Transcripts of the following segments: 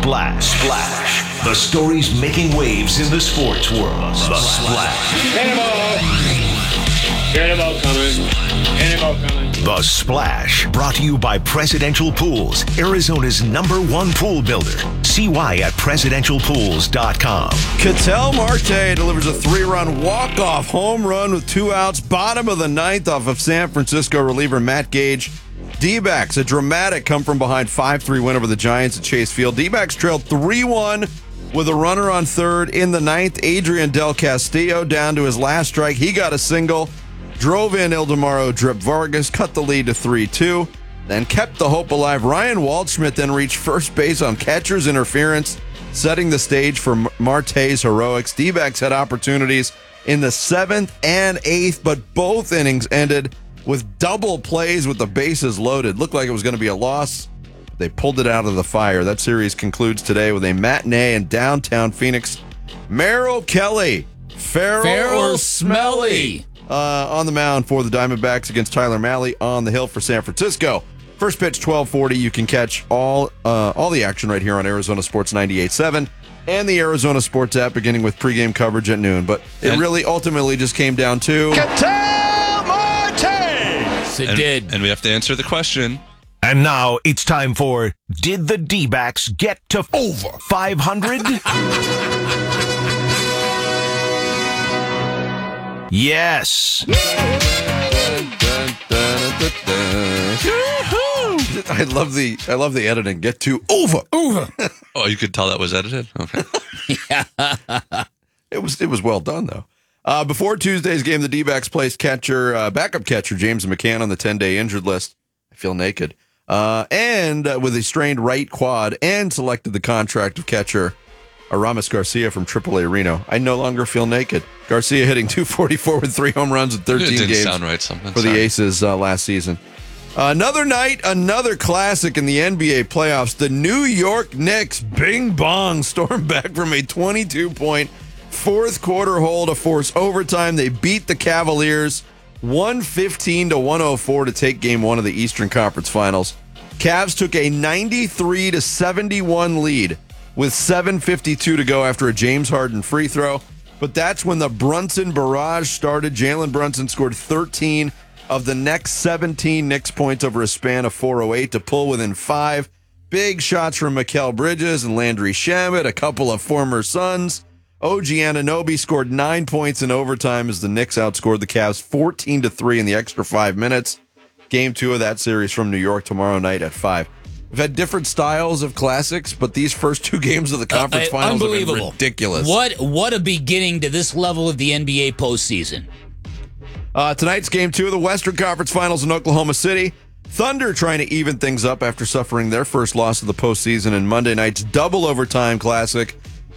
Splash. The stories making waves in the sports world. The Splash. Cannonball coming. The Splash. Brought to you by Presidential Pools, Arizona's #1 pool builder. See why at presidentialpools.com. Ketel Marte delivers a 3-run walk-off home run with 2 outs, bottom of the 9th off of San Francisco reliever Matt Gage. D-backs, a dramatic come-from-behind 5-3 win over the Giants at Chase Field. D-backs trailed 3-1 with a runner on third in the 9th. Adrian Del Castillo down to his last strike. He got a single, drove in Ildemaro Drip Vargas, cut the lead to 3-2, then kept the hope alive. Ryan Waldschmidt then reached first base on catcher's interference, setting the stage for Marte's heroics. D-backs had opportunities in the 7th and 8th, but both innings ended with double plays with the bases loaded. Looked like it was going to be a loss. They pulled it out of the fire. That series concludes today with a matinee in downtown Phoenix. Merrill Kelly, feral or smelly, on the mound for the Diamondbacks against Tyler Mahle on the hill for San Francisco. First pitch, 12:40. You can catch all the action right here on Arizona Sports 98.7 and the Arizona Sports app, beginning with pregame coverage at noon. But it really ultimately just came down to Ketel Marte. It did. And we have to answer the question. And now it's time for Did the D-backs get to over 500? Yes. I love the editing. Get to over. Oh, you could tell that was edited? Okay. It was well done, though. Before Tuesday's game, the D-backs placed backup catcher James McCann on the 10-day injured list. I feel naked. And with a strained right quad, and selected the contract of catcher Aramis Garcia from AAA Reno. I no longer feel naked. Garcia hitting .244 with 3 home runs in 13 It didn't games sound right, something. for the Aces last season. Another night, another classic in the NBA playoffs. The New York Knicks, bing bong, stormed back from a 22-point fourth quarter hole to force overtime. They beat the Cavaliers 115-104 to take game 1 of the Eastern Conference Finals. Cavs took a 93-71 lead with 7:52 to go after a James Harden free throw. But that's when the Brunson barrage started. Jalen Brunson scored 13 of the next 17 Knicks points over a span of 4:08 to pull within 5. Big shots from Mikal Bridges and Landry Shamet, a couple of former Suns. OG Anunoby scored 9 points in overtime as the Knicks outscored the Cavs 14-3 in the extra 5 minutes. Game 2 of that series from New York tomorrow night at 5. We've had different styles of classics, but these first 2 games of the conference finals have been ridiculous. What a beginning to this level of the NBA postseason. Tonight's game 2 of the Western Conference Finals in Oklahoma City. Thunder trying to even things up after suffering their first loss of the postseason in Monday night's double overtime classic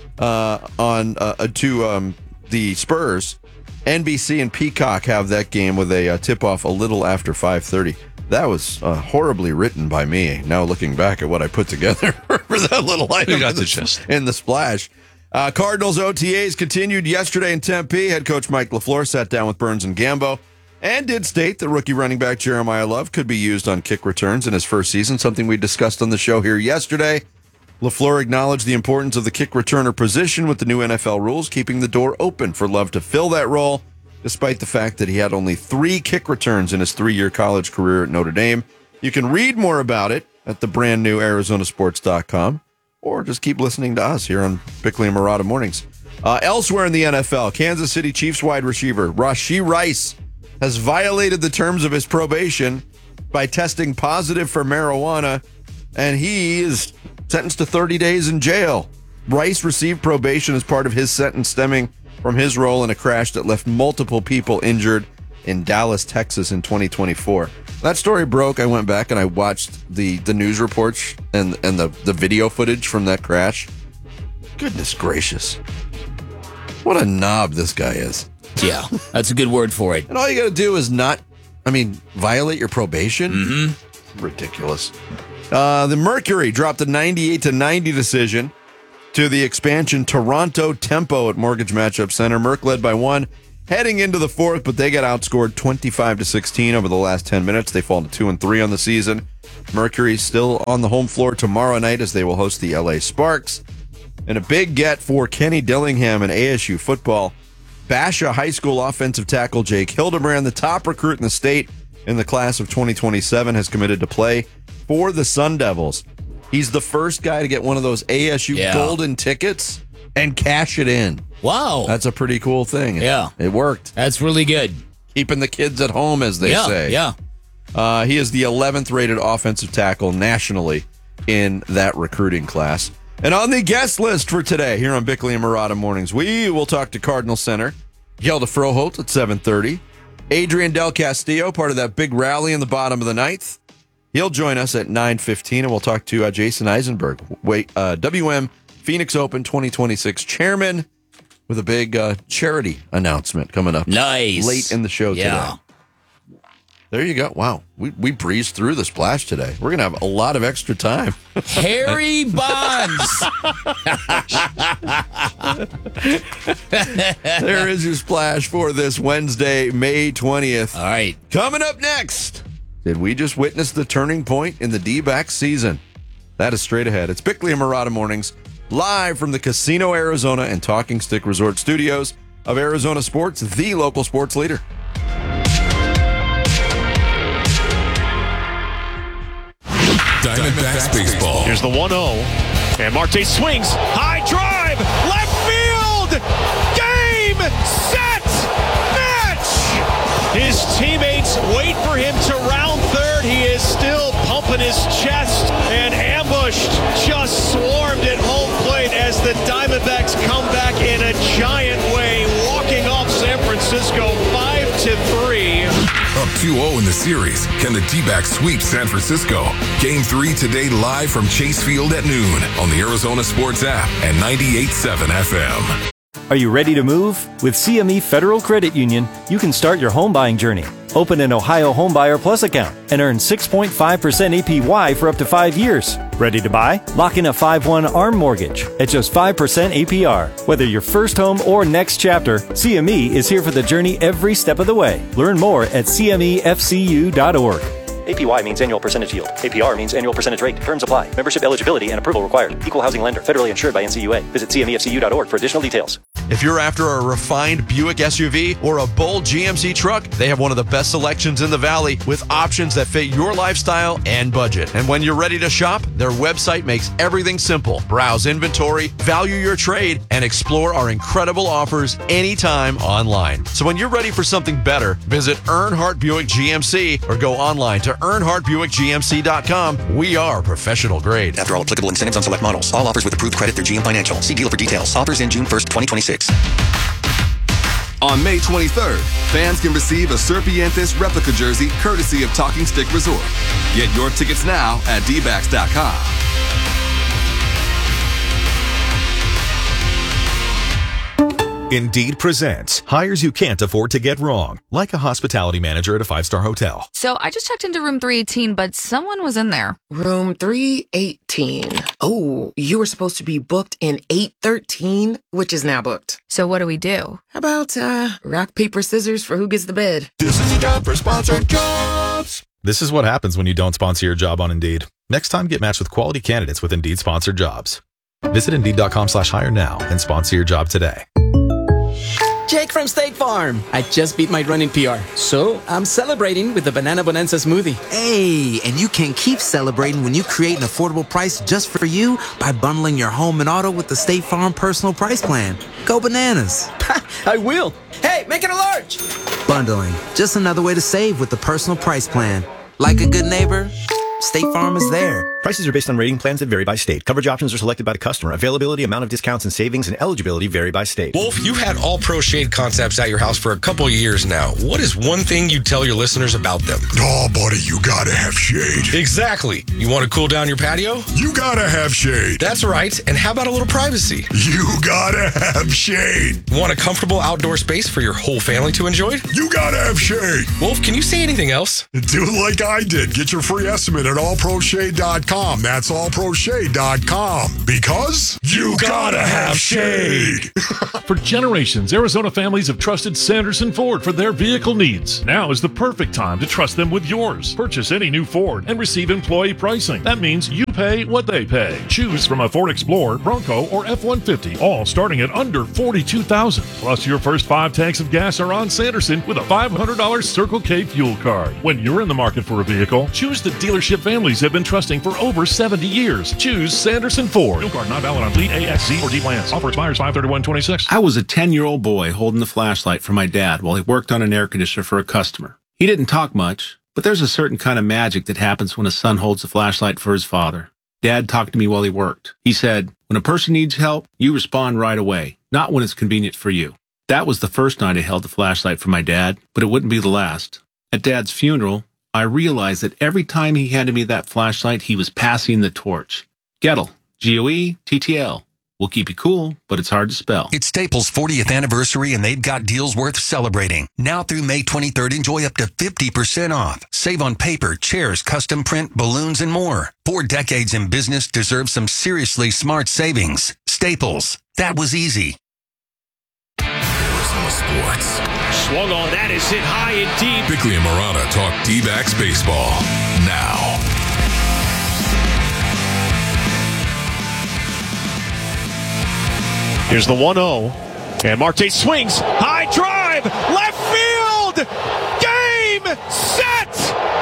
to the Spurs. NBC and Peacock have that game with a tip-off a little after 5:30. That was horribly written by me, now looking back at what I put together for that little item in the Splash. Cardinals OTAs continued yesterday in Tempe. Head coach Mike LaFleur sat down with Burns and Gambo and did state that rookie running back Jeremiah Love could be used on kick returns in his first season, something we discussed on the show here yesterday. LaFleur acknowledged the importance of the kick returner position with the new NFL rules, keeping the door open for Love to fill that role, despite the fact that he had only 3 kick returns in his 3-year college career at Notre Dame. You can read more about it at the brand new ArizonaSports.com, or just keep listening to us here on Bickley and Murata Mornings. Elsewhere in the NFL, Kansas City Chiefs wide receiver Rashee Rice has violated the terms of his probation by testing positive for marijuana, and he is sentenced to 30 days in jail. Rice received probation as part of his sentence stemming from his role in a crash that left multiple people injured in Dallas, Texas in 2024. That story broke. I went back and I watched the news reports and the video footage from that crash. Goodness gracious. What a knob this guy is. Yeah, that's a good word for it. And all you got to do is violate your probation? Mm-hmm. Ridiculous. The Mercury dropped a 98-90 decision to the expansion Toronto Tempo at Mortgage Matchup Center. Merc led by 1 heading into the fourth, but they got outscored 25-16 over the last 10 minutes. They fall to 2-3 on the season. Mercury still on the home floor tomorrow night as they will host the LA Sparks. And a big get for Kenny Dillingham and ASU football. Basha High School offensive tackle Jake Hildebrand, the top recruit in the state in the class of 2027, has committed to play for the Sun Devils. He's the first guy to get one of those ASU golden tickets and cash it in. Wow. That's a pretty cool thing. Yeah. It worked. That's really good. Keeping the kids at home, as they say. Yeah. He is the 11th rated offensive tackle nationally in that recruiting class. And on the guest list for today, here on Bickley and Murata Mornings, we will talk to Cardinal center Hjalte Froholt at 7:30. Adrian Del Castillo, part of that big rally in the bottom of the ninth. He'll join us at 9:15, and we'll talk to Jason Eisenberg, WM Phoenix Open 2026 chairman, with a big charity announcement coming up. Nice. Late in the show today. There you go. Wow. We breezed through the splash today. We're going to have a lot of extra time. Harry Bonds. There is your splash for this Wednesday, May 20th. All right. Coming up next, did we just witness the turning point in the D-backs season? That is straight ahead. It's Bickley and Murata Mornings, live from the Casino Arizona and Talking Stick Resort Studios of Arizona Sports, the local sports leader. Diamondbacks baseball. Here's the 1-0. And Marte swings. High drive. Left field. Game, set, match. His teammates wait for him to round third. He is still pumping his chest and ambushed. Just swarmed at home plate as the Diamondbacks come back in a giant way, walking off San Francisco 5-3. Up 2-0 in the series. Can the D-backs sweep San Francisco? Game 3 today live from Chase Field at noon on the Arizona Sports app and 98.7 FM. Are you ready to move? With CME Federal Credit Union, you can start your home buying journey. Open an Ohio Homebuyer Plus account and earn 6.5% APY for up to 5 years. Ready to buy? Lock in a 5/1 ARM mortgage at just 5% APR. Whether your first home or next chapter, CME is here for the journey every step of the way. Learn more at cmefcu.org. APY means annual percentage yield. APR means annual percentage rate. Terms apply. Membership eligibility and approval required. Equal housing lender. Federally insured by NCUA. Visit cmefcu.org for additional details. If you're after a refined Buick SUV or a bold GMC truck, they have one of the best selections in the Valley with options that fit your lifestyle and budget. And when you're ready to shop, their website makes everything simple. Browse inventory, value your trade, and explore our incredible offers anytime online. So when you're ready for something better, visit Earnhardt Buick GMC or go online to EarnhardtBuickGMC.com. We are professional grade. After all applicable incentives on select models. All offers with approved credit through GM Financial. See dealer for details. Offers in June 1st, 2026. On May 23rd, fans can receive a Serpientes replica jersey courtesy of Talking Stick Resort. Get your tickets now at dbacks.com. Indeed presents hires you can't afford to get wrong, like a hospitality manager at a 5-star hotel. So I just checked into room 318, but someone was in there. Room 318. Oh, you were supposed to be booked in 813, which is now booked. So what do we do? How about rock, paper, scissors for who gets the bed? This is a job for sponsored jobs. This is what happens when you don't sponsor your job on Indeed. Next time, get matched with quality candidates with Indeed sponsored jobs. Visit Indeed.com/hire now and sponsor your job today. Jake from State Farm. I just beat my running PR, so I'm celebrating with the Banana Bonanza smoothie. Hey, and you can keep celebrating when you create an affordable price just for you by bundling your home and auto with the State Farm Personal Price Plan. Go bananas. I will. Hey, make it a large. Bundling, just another way to save with the Personal Price Plan. Like a good neighbor, State Farm is there. Prices are based on rating plans that vary by state. Coverage options are selected by the customer. Availability, amount of discounts and savings, and eligibility vary by state. Wolf, you've had All Pro Shade concepts at your house for a couple of years now. What is one thing you tell your listeners about them? Oh, buddy, you gotta have shade. Exactly. You want to cool down your patio? You gotta have shade. That's right. And how about a little privacy? You gotta have shade. Want a comfortable outdoor space for your whole family to enjoy? You gotta have shade. Wolf, can you say anything else? Do like I did. Get your free estimate it at allproshade.com. That's allproshade.com. Because you gotta have shade. For generations, Arizona families have trusted Sanderson Ford for their vehicle needs. Now is the perfect time to trust them with yours. Purchase any new Ford and receive employee pricing. That means you pay what they pay. Choose from a Ford Explorer, Bronco, or F-150, all starting at under $42,000. Plus, your first 5 tanks of gas are on Sanderson with a $500 Circle K fuel card. When you're in the market for a vehicle, choose the dealership families have been trusting for over 70 years. Choose Sanderson Ford. Fuel card not valid on fleet A, X, Z, or D plans. Offer expires 5/31/26. I was a 10-year-old boy holding the flashlight for my dad while he worked on an air conditioner for a customer. He didn't talk much, but there's a certain kind of magic that happens when a son holds the flashlight for his father. Dad talked to me while he worked. He said, when a person needs help, you respond right away, not when it's convenient for you. That was the first night I held the flashlight for my dad, but it wouldn't be the last. At Dad's funeral, I realized that every time he handed me that flashlight, he was passing the torch. Gettle, Goettel. We'll keep you cool, but it's hard to spell. It's Staples' 40th anniversary, and they've got deals worth celebrating. Now through May 23rd, enjoy up to 50% off. Save on paper, chairs, custom print, balloons, and more. 4 decades in business deserve some seriously smart savings. Staples. That was easy. Arizona Sports. Swung on, that is hit high and deep. Bickley and Morana talk D-backs baseball now. Here's the 1-0. And Marte swings. High drive. Left field. Game, set,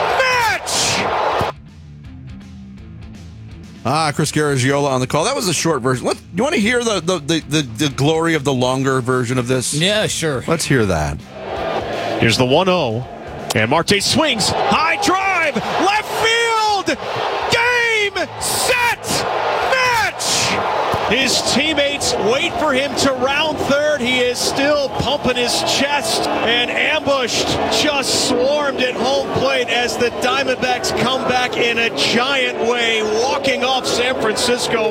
match. Chris Garagiola on the call. That was a short version. You want to hear the glory of the longer version of this? Yeah, sure. Let's hear that. Here's the 1-0. And Marte swings. High drive. Left field. Game, set, match. His teammates wait for him to round third. He is still pumping his chest, and ambushed just swarmed at home plate as the Diamondbacks come back in a giant way, walking off San Francisco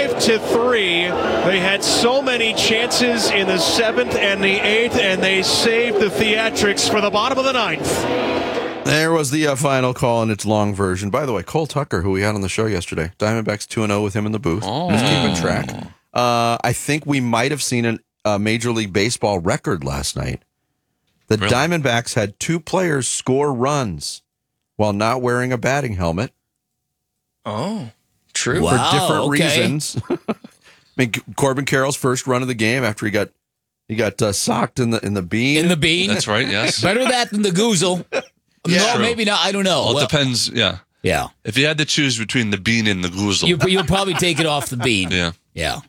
5-3. They had so many chances in the 7th and the 8th, and they saved the theatrics for the bottom of the 9th. There was the final call in its long version. By the way, Cole Tucker, who we had on the show yesterday, Diamondbacks 2-0 with him in the booth. Just keeping track. I think we might have seen a Major League Baseball record last night. The Diamondbacks had 2 players score runs while not wearing a batting helmet. Oh, true. For different reasons. I mean, Corbin Carroll's first run of the game after he got socked in the bean. In the bean. That's right, yes. Better that than the goozle. Yeah. No, maybe not. I don't know. Well, it depends. Yeah. Yeah. If you had to choose between the bean and the goozle, you'll probably take it off the bean. Yeah. Yeah.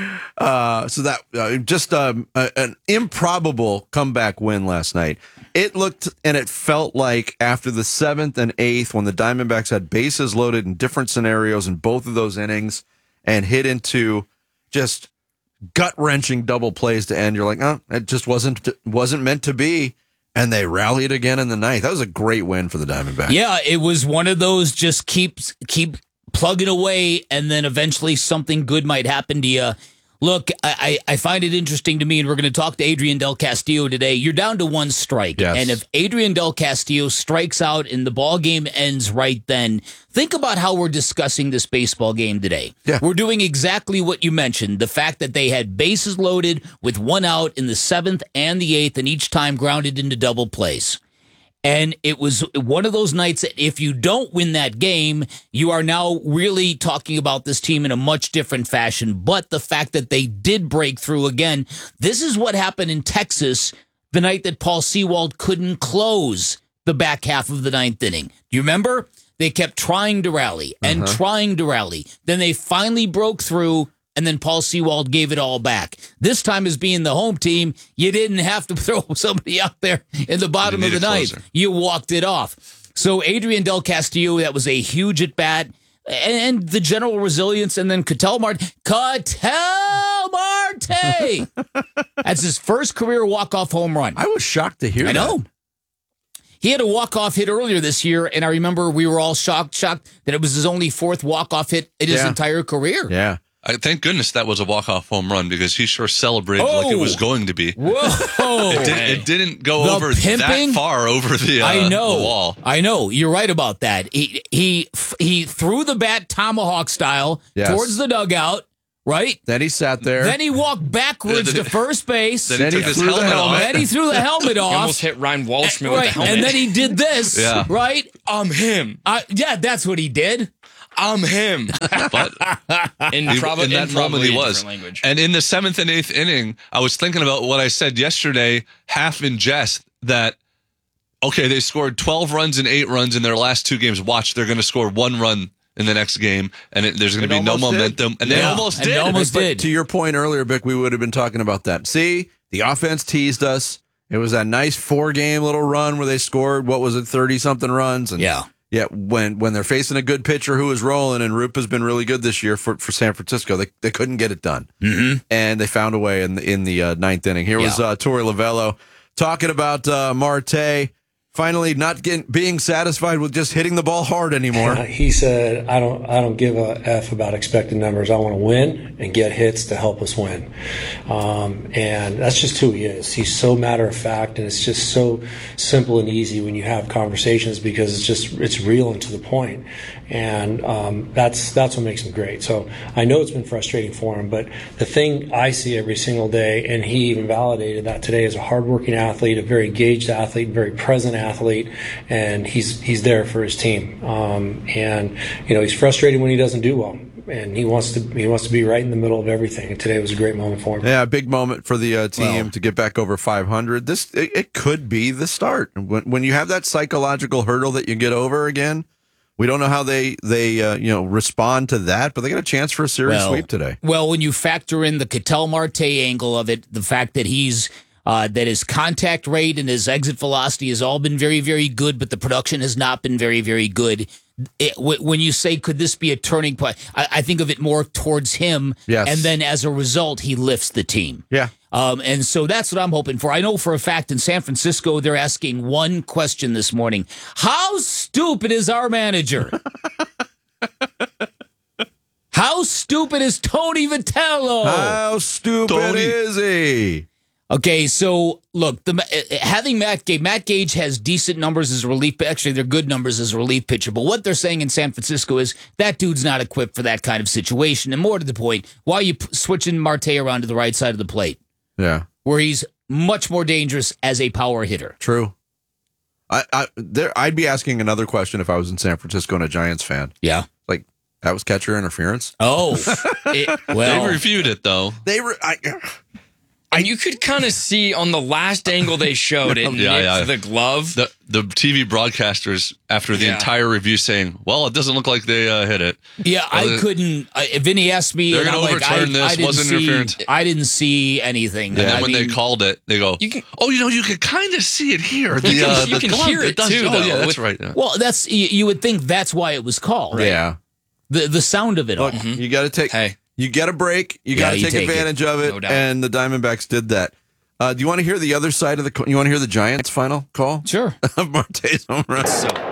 So that just an improbable comeback win last night. It looked and it felt like after the 7th and 8th, when the Diamondbacks had bases loaded in different scenarios in both of those innings and hit into just gut-wrenching double plays to end, you're like, oh, it just wasn't meant to be. And they rallied again in the 9th. That was a great win for the Diamondbacks. Yeah, it was one of those just keep plugging away, and then eventually something good might happen to you. Look, I find it interesting to me, and we're going to talk to Adrian Del Castillo today. You're down to 1 strike. Yes. And if Adrian Del Castillo strikes out and the ball game ends right then, think about how we're discussing this baseball game today. Yeah. We're doing exactly what you mentioned, the fact that they had bases loaded with 1 out in the 7th and the 8th, and each time grounded into double plays. And it was one of those nights that if you don't win that game, you are now really talking about this team in a much different fashion. But the fact that they did break through again, this is what happened in Texas the night that Paul Sewald couldn't close the back half of the 9th inning. Do you remember? They kept trying to rally and trying to rally. Then they finally broke through, and then Paul Sewald gave it all back. This time, as being the home team, you didn't have to throw somebody out there in the bottom of the 9th. You walked it off. So Adrian Del Castillo, that was a huge at-bat, and the general resilience, and then Ketel Marte. That's his first career walk-off home run. I was shocked to hear that. I know. He had a walk-off hit earlier this year, and I remember we were all shocked that it was his only 4th walk-off hit in his entire career. Yeah. Thank goodness that was a walk-off home run because he sure celebrated like it was going to be. Whoa! It didn't go over that far over the wall. I know. You're right about that. He threw the bat tomahawk style towards the dugout. Right? Then he sat there. Then he walked backwards to first base. Then he took his helmet off. Then he threw the helmet off. He almost hit Ryan Waldschmidt with the helmet. And then he did this, right? I'm him. Yeah, that's what he did. I'm him. But in that moment he was. Language. And in the 7th and 8th inning, I was thinking about what I said yesterday, half in jest, that, okay, they scored 12 runs and 8 runs in their last 2 games. Watch, they're going to score 1 run in the next game, and there's going to be no momentum. And they almost did. But to your point earlier, Bick, we would have been talking about that. See, the offense teased us. It was that nice 4-game little run where they scored, 30-something runs. And yeah, when they're facing a good pitcher who is rolling, and Roop has been really good this year for San Francisco, they couldn't get it done. Mm-hmm. And they found a way in the 9th inning. Here was Torey Lovullo talking about Marte. Finally, not being satisfied with just hitting the ball hard anymore. He said, "I don't give a f about expected numbers. I want to win and get hits to help us win." And that's just who he is. He's so matter of fact, and it's just so simple and easy when you have conversations because it's real and to the point. And that's what makes him great. So I know it's been frustrating for him, but the thing I see every single day, and he even validated that today, is a hardworking athlete, a very engaged athlete, very present athlete, and he's there for his team. And he's frustrated when he doesn't do well, and he wants to be right in the middle of everything. And today was a great moment for him. Yeah, a big moment for the team to get back over 500. It could be the start when you have that psychological hurdle that you get over again. We don't know how they respond to that, but they got a chance for a series sweep today. Well, when you factor in the Ketel Marte angle of it, the fact that that his contact rate and his exit velocity has all been very, very good, but the production has not been very, very good. When you say, could this be a turning point, I think of it more towards him. Yes. And then as a result, he lifts the team. Yeah. And so that's what I'm hoping for. I know for a fact in San Francisco, they're asking one question this morning. How stupid is our manager? How stupid is Tony Vitello? How stupid is he? Okay, so look, having Matt Gage has decent numbers as a relief. Actually, they're good numbers as a relief pitcher. But what they're saying in San Francisco is that dude's not equipped for that kind of situation. And more to the point, why are you switching Marte around to the right side of the plate? Yeah, where he's much more dangerous as a power hitter. True. I'd be asking another question if I was in San Francisco and a Giants fan. Yeah, like that was catcher interference. Oh, they reviewed it though. And you could kind of see on the last angle they showed it, the glove. The TV broadcasters, after the entire review, saying, well, it doesn't look like they hit it. Yeah, I couldn't. Vinny asked me. They're going to overturn this. Wasn't interference. I didn't see anything. And then when they called it, they go, you can kind of see it here. You can hear it too, though. Yeah, that's right. Yeah. Well, you would think that's why it was called. Right? Yeah. The sound of it all. You got to take... Hey. You get a break. You got to take advantage of it, and the Diamondbacks did that. Do you want to hear the other side of the? You want to hear the Giants' final call? Sure. Of Marte's home run.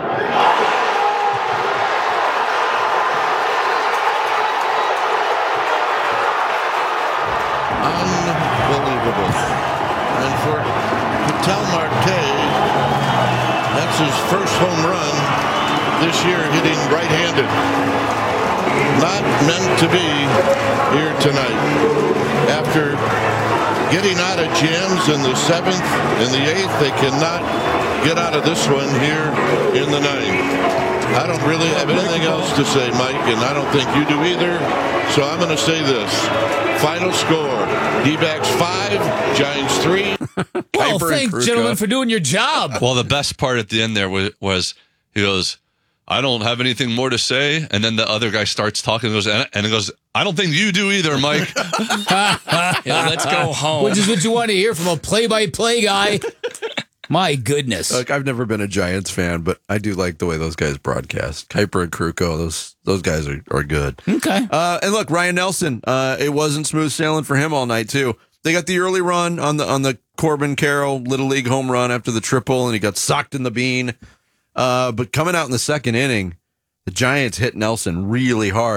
Unbelievable. And for Ketel Marte, that's his first home run this year, hitting right-handed. Not meant to be here tonight. After getting out of jams in the 7th and the 8th, they cannot get out of this one here in the 9th. I don't really have anything else to say, Mike, and I don't think you do either. So I'm going to say this. Final score, D-backs 5, Giants 3. Well, thanks, gentlemen, for doing your job. Well, the best part at the end there was he goes, I don't have anything more to say. And then the other guy starts talking and he goes, I don't think you do either, Mike. Let's go home. Which is what you want to hear from a play-by-play guy. My goodness. Look, I've never been a Giants fan, but I do like the way those guys broadcast. Kuiper and Krukow, those guys are good. Okay. And look, Ryan Nelson, it wasn't smooth sailing for him all night, too. They got the early run on the Corbin Carroll Little League home run after the triple, and he got socked in the bean. But coming out in the second inning, the Giants hit Nelson really hard.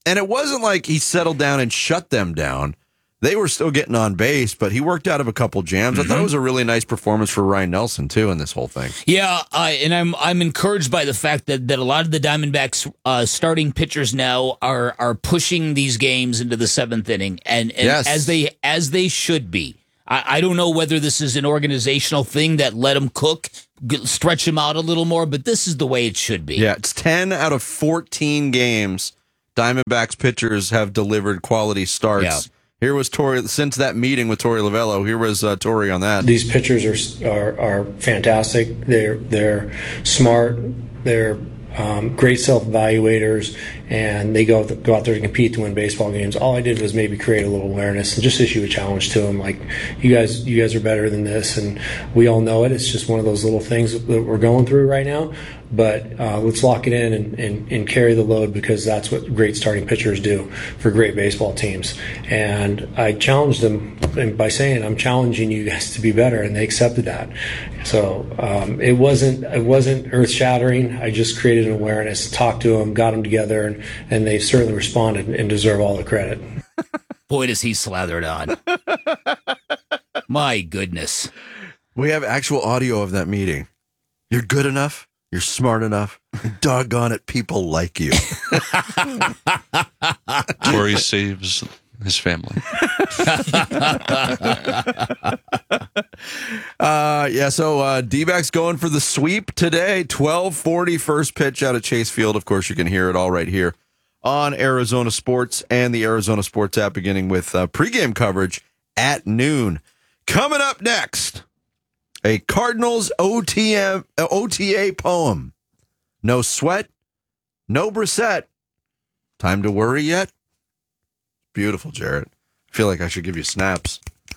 And it wasn't like he settled down and shut them down. They were still getting on base, but he worked out of a couple jams. I thought it was a really nice performance for Ryan Nelson, too, in this whole thing. Yeah, and I'm encouraged by the fact that a lot of the Diamondbacks starting pitchers now are pushing these games into the seventh inning, and Yes. as they should be. I don't know whether this is an organizational thing that let them cook, stretch them out a little more, but this is the way it should be. Yeah, it's 10 out of 14 games Diamondbacks pitchers have delivered quality starts. Yeah. Here was Torey, since that meeting with Torey Lovello, here was Torey on that. These pitchers are fantastic. They're smart. They're great self-evaluators, and they go out there to compete to win baseball games. All I did was maybe create a little awareness and just issue a challenge to them, like, you guys are better than this, and we all know it. It's just one of those little things that we're going through right now. But let's lock it in and carry the load, because that's what great starting pitchers do for great baseball teams. And I challenged them by saying, I'm challenging you guys to be better, and they accepted that. So it wasn't earth-shattering. I just created an awareness, talked to them, got them together, and they certainly responded and deserve all the credit. Boy, does he slather it on. My goodness. We have actual audio of that meeting. You're good enough. You're smart enough. Doggone it, people like you. Torey saves his family. So D-backs going for the sweep today. 12:40 first pitch out of Chase Field. Of course, you can hear it all right here on Arizona Sports and the Arizona Sports app, beginning with pregame coverage at noon. Coming up next, a Cardinals OTA poem. No sweat, no Brissett. Time to worry yet? Beautiful, Jarrett. I feel like I should give you snaps.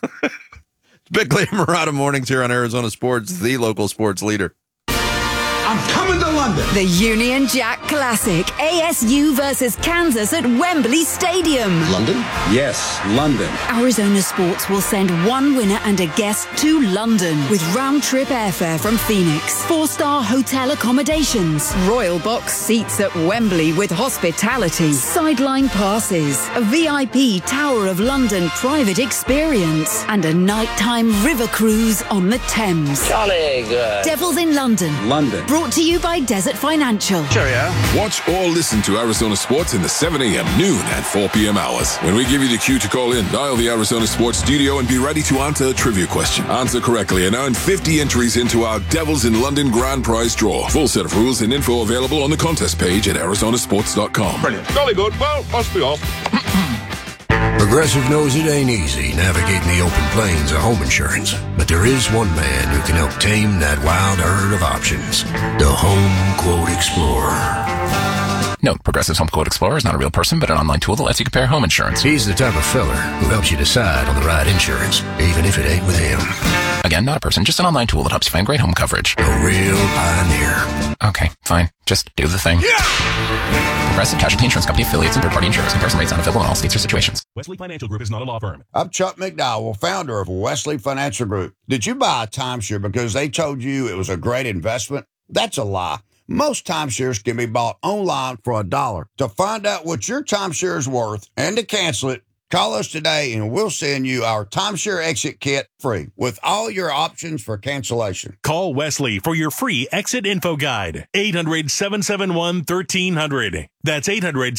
Big Lady Murata Mornings here on Arizona Sports, the local sports leader. I'm coming to London. The Union Jack Classic, ASU versus Kansas at Wembley Stadium. London? Yes, London. Arizona Sports will send one winner and a guest to London with round-trip airfare from Phoenix, 4-star hotel accommodations, royal box seats at Wembley with hospitality, sideline passes, a VIP Tower of London private experience, and a nighttime river cruise on the Thames. Jolly good. Devils in London. London. Brought to you by Desert Financial. Cheerio. Watch or listen to Arizona Sports in the 7 a.m., noon, and 4 p.m. hours. When we give you the cue to call in, dial the Arizona Sports studio and be ready to answer a trivia question. Answer correctly and earn 50 entries into our Devils in London grand prize draw. Full set of rules and info available on the contest page at arizonasports.com. Brilliant. Jolly good. Well, must be off. Progressive knows it ain't easy navigating the open plains of home insurance, but there is one man who can help tame that wild herd of options. The Home Quote Explorer. Note, Progressive's Home Quote Explorer is not a real person, but an online tool that lets you compare home insurance. He's the type of feller who helps you decide on the right insurance, even if it ain't with him. Again, not a person, just an online tool that helps you find great home coverage. A real pioneer. Okay, fine. Just do the thing. Yeah! Progressive Casualty Insurance Company affiliates and third-party insurers. Comparison rates not available in all states or situations. Wesley Financial Group is not a law firm. I'm Chuck McDowell, founder of Wesley Financial Group. Did you buy a timeshare because they told you it was a great investment? That's a lie. Most timeshares can be bought online for $1. To find out what your timeshare is worth and to cancel it, call us today and we'll send you our timeshare exit kit free with all your options for cancellation. Call Wesley for your free exit info guide. 800-771-1300. That's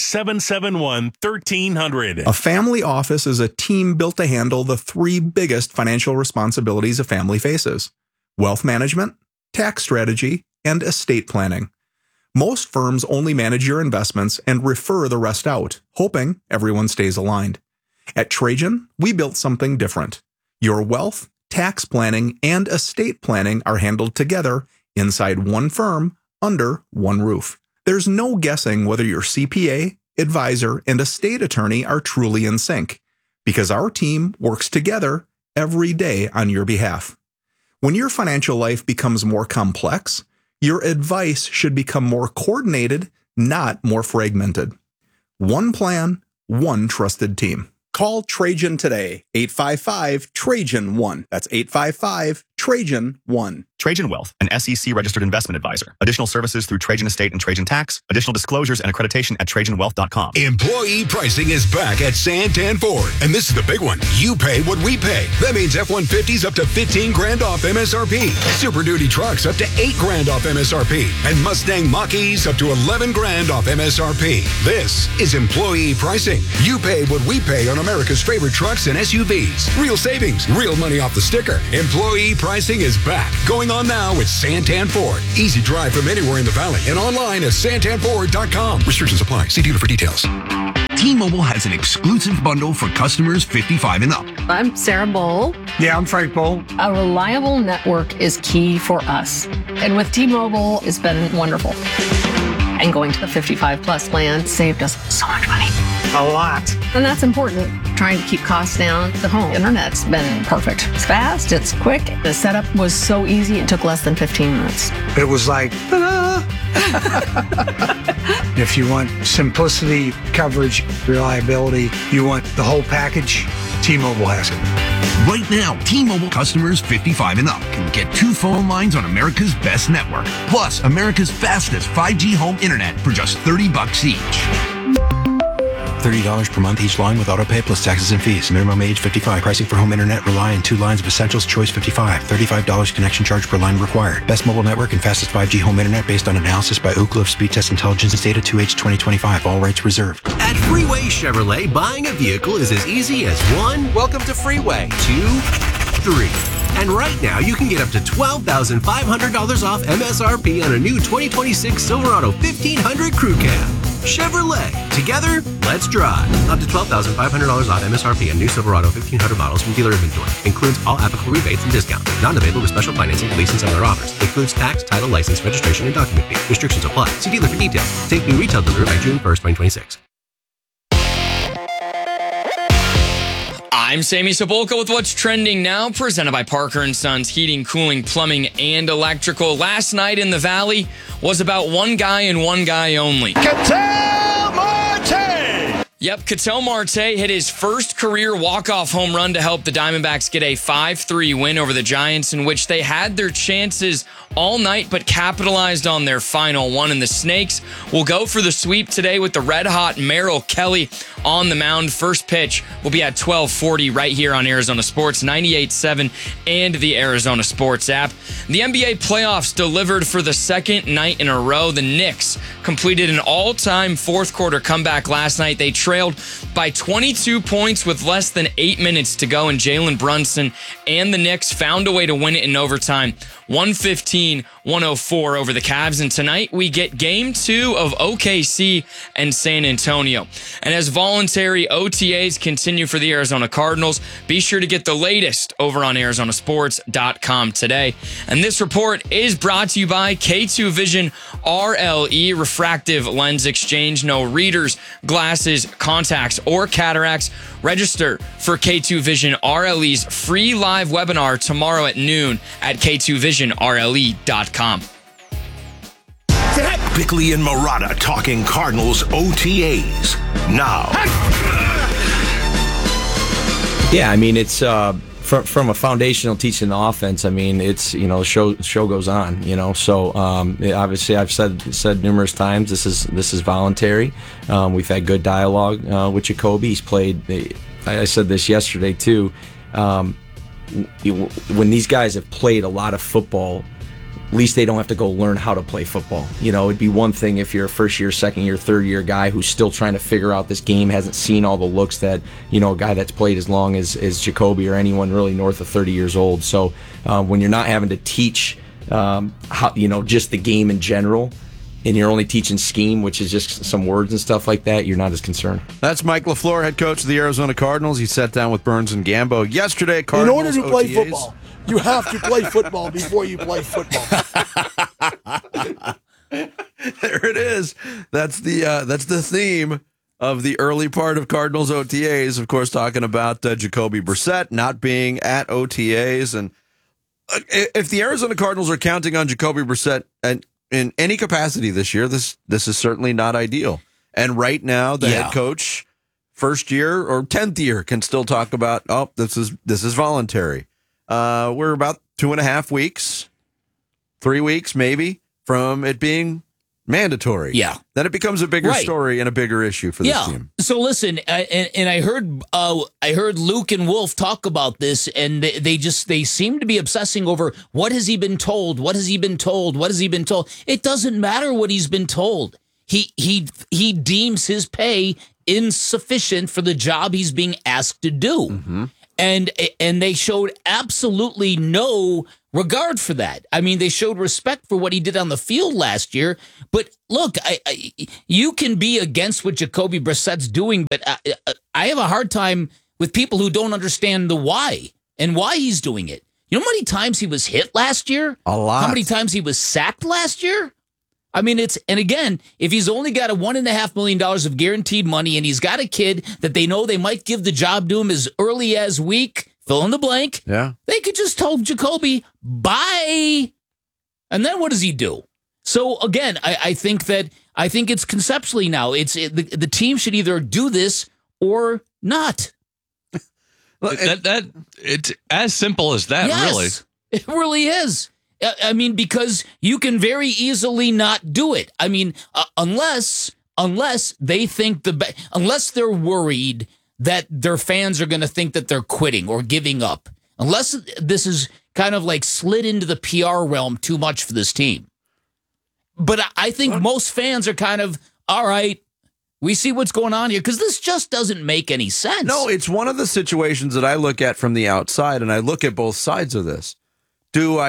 800-771-1300. A family office is a team built to handle the three biggest financial responsibilities a family faces: wealth management, tax strategy, and estate planning. Most firms only manage your investments and refer the rest out, hoping everyone stays aligned. At Trajan, we built something different. Your wealth, tax planning, and estate planning are handled together inside one firm under one roof. There's no guessing whether your CPA, advisor, and estate attorney are truly in sync, because our team works together every day on your behalf. When your financial life becomes more complex, your advice should become more coordinated, not more fragmented. One plan, one trusted team. Call Trajan today, 855-TRAJAN-1. That's Trajan 1. Trajan Wealth, an SEC-registered investment advisor. Additional services through Trajan Estate and Trajan Tax. Additional disclosures and accreditation at TrajanWealth.com. Employee pricing is back at Santan Ford. And this is the big one. You pay what we pay. That means F-150s up to $15,000 off MSRP. Super Duty trucks up to $8,000 off MSRP. And Mustang Mach-E's up to $11,000 off MSRP. This is employee pricing. You pay what we pay on America's favorite trucks and SUVs. Real savings, real money off the sticker. Employee pricing is back. Going on now with Santan Ford. Easy drive from anywhere in the valley and online at santanford.com. Restrictions apply. See dealer for details. T-Mobile has an exclusive bundle for customers 55 and up. I'm Sarah Bowl. Yeah, I'm Frank Bowl. A reliable network is key for us. And with T-Mobile, it's been wonderful. And going to the 55 plus plan saved us so much money. A lot. And that's important. Trying to keep costs down. The home internet's been perfect. It's fast, it's quick. The setup was so easy, it took less than 15 minutes. It was like, ta-da! If you want simplicity, coverage, reliability, you want the whole package, T-Mobile has it. Right now, T-Mobile customers 55 and up can get 2 phone lines on America's best network, plus America's fastest 5G home internet for just $30 each. $30 per month each line with autopay plus taxes and fees. Minimum age 55. Pricing for home internet rely on 2 lines of essentials. Choice 55. $35 connection charge per line required. Best mobile network and fastest 5G home internet based on analysis by Ookla of Speed Test Intelligence data 2H 2025. All rights reserved. At Freeway Chevrolet, buying a vehicle is as easy as 1. Welcome to Freeway. 2, 3. And right now, you can get up to $12,500 off MSRP on a new 2026 Silverado 1500 Crew Cab. Chevrolet. Together, let's drive. Up to $12,500 off MSRP on new Silverado 1500 models from dealer inventory. Includes all applicable rebates and discounts. Not available with special financing, lease, and similar offers. Includes tax, title, license, registration, and document fee. Restrictions apply. See dealer for details. Take new retail delivery by June 1st, 2026. I'm Sammy Sepulka with What's Trending Now, presented by Parker & Sons Heating, Cooling, Plumbing, and Electrical. Last night in the Valley was about one guy and one guy only. Ketel Marte! Yep, Ketel Marte hit his first career walk-off home run to help the Diamondbacks get a 5-3 win over the Giants, in which they had their chances all night but capitalized on their final one. And the Snakes will go for the sweep today with the red-hot Merrill Kelly on the mound. First pitch will be at 12:40 right here on Arizona Sports, 98.7, and the Arizona Sports app. The NBA playoffs delivered for the second night in a row. The Knicks completed an all-time fourth-quarter comeback last night. They trailed by 22 points with less than 8 minutes to go, and Jalen Brunson and the Knicks found a way to win it in overtime, 115-104 over the Cavs. And tonight we get Game 2 of OKC and San Antonio. And as voluntary OTAs continue for the Arizona Cardinals, be sure to get the latest over on ArizonaSports.com today. And this report is brought to you by K2 Vision RLE Refractive Lens Exchange. No readers, glasses, contacts, or cataracts. Register for K2 Vision RLE's free live webinar tomorrow at noon at K2VisionRLE.com. Bickley and Marotta talking Cardinals OTAs now. Yeah, I mean, it's from a foundational teaching the offense. I mean, it's, you know, show goes on, you know. So obviously, I've said numerous times, this is voluntary. We've had good dialogue with Jacoby. He's played. I said this yesterday too. When these guys have played a lot of football, at least they don't have to go learn how to play football. You know, it'd be one thing if you're a first year, second year, third year guy who's still trying to figure out this game, hasn't seen all the looks that, you know, a guy that's played as long as Jacoby or anyone really north of 30 years old. So when you're not having to teach how, you know, just the game in general, and you're only teaching scheme, which is just some words and stuff like that, you're not as concerned. That's Mike LaFleur, head coach of the Arizona Cardinals. He sat down with Burns and Gambo yesterday. In order to play OTAs. football, you have to play football before you play football. There it is. That's the theme of the early part of Cardinals OTAs. Of course, talking about Jacoby Brissett not being at OTAs, and if the Arizona Cardinals are counting on Jacoby Brissett and in any capacity this year, this is certainly not ideal. And right now, the head coach, first year or 10th year, can still talk about, oh, this is voluntary. we're about 2.5 weeks, 3 weeks maybe from it being mandatory. Yeah. Then it becomes a bigger Right. story and a bigger issue for this team. So listen, and I heard Luke and Wolf talk about this, and they seem to be obsessing over what has he been told? What has he been told? What has he been told? It doesn't matter what he's been told. He deems his pay insufficient for the job he's being asked to do. Mm-hmm. And they showed absolutely no regard for that. I mean, they showed respect for what he did on the field last year. But look, you can be against what Jacoby Brissett's doing, but I have a hard time with people who don't understand the why and why he's doing it. You know how many times he was hit last year? A lot. How many times he was sacked last year? I mean, and again, if he's only got $1.5 million of guaranteed money and he's got a kid that they know they might give the job to him as early as week, fill in the blank, yeah, they could just tell Jacoby, bye. And then what does he do? So again, I think it's conceptually now. The team should either do this or not. It's as simple as that, Yes, really. It really is. I mean, because you can very easily not do it. I mean, unless they think unless they're worried that their fans are going to think that they're quitting or giving up. Unless this is kind of like slid into the PR realm too much for this team. But I think most fans are kind of, all right, we see what's going on here, because this just doesn't make any sense. No, it's one of the situations that I look at from the outside, and I look at both sides of this. Can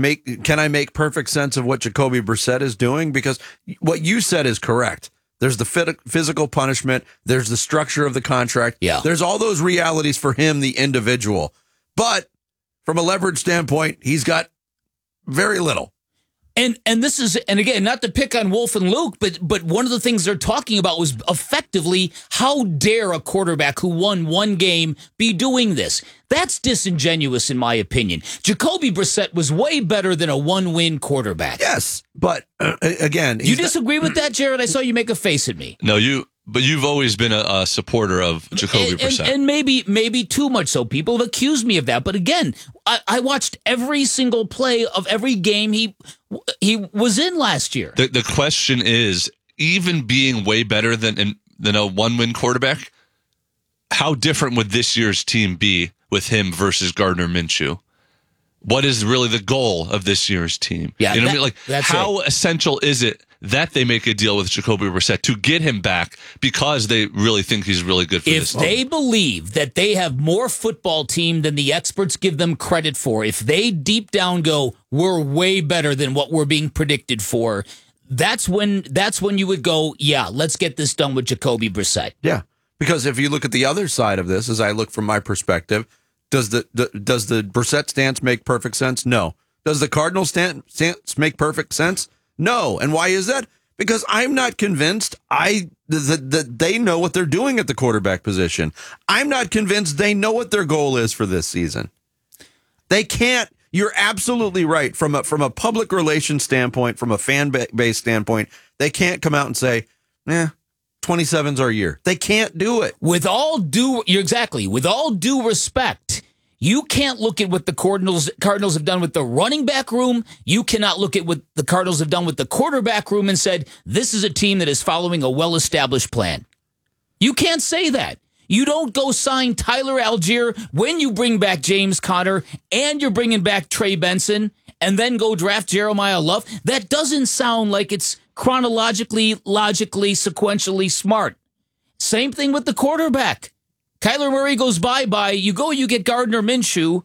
I make perfect sense of what Jacoby Brissett is doing? Because what you said is correct. There's the physical punishment. There's the structure of the contract. Yeah. There's all those realities for him, the individual. But from a leverage standpoint, he's got very little. And this is, and again, not to pick on Wolf and Luke, but one of the things they're talking about was effectively, how dare a quarterback who won one game be doing this? That's disingenuous, in my opinion. Jacoby Brissett was way better than a one-win quarterback. Yes, but again, you disagree with that, Jared? I saw you make a face at me. No, but you've always been a supporter of Jacoby Brissett. And maybe too much so. People have accused me of that. But again, I watched every single play of every game he was in last year. The question is, even being way better than a one-win quarterback, how different would this year's team be with him versus Gardner Minshew? What is really the goal of this year's team? Yeah, you know what I mean? Like, that's how essential is it that they make a deal with Jacoby Brissett to get him back because they really think he's really good for this team? If they believe that they have more football team than the experts give them credit for, if they deep down go, we're way better than what we're being predicted for, that's when you would go, yeah, let's get this done with Jacoby Brissett. Yeah, because if you look at the other side of this, as I look from my perspective, does the Brissett stance make perfect sense? No. Does the Cardinal stance make perfect sense? No. And why is that? Because I'm not convinced that they know what they're doing at the quarterback position. I'm not convinced they know what their goal is for this season. They can't. You're absolutely right. From a public relations standpoint, from a fan base standpoint, they can't come out and say, 27's our year. They can't do it. With all due respect, you can't look at what the Cardinals have done with the running back room. You cannot look at what the Cardinals have done with the quarterback room and said, this is a team that is following a well-established plan. You can't say that. You don't go sign Tyler Algier when you bring back James Conner and you're bringing back Trey Benson and then go draft Jeremiah Love. That doesn't sound like it's chronologically, logically, sequentially smart. Same thing with the quarterback. Kyler Murray goes bye-bye. You get Gardner Minshew.